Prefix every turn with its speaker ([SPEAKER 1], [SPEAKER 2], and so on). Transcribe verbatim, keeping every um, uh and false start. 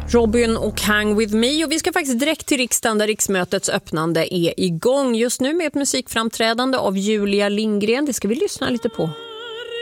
[SPEAKER 1] Robin och Hang With Me, och vi ska faktiskt direkt till riksdagen där riksmötets öppnande är igång just nu med ett musikframträdande av Julia Lindgren. Det ska vi lyssna lite på.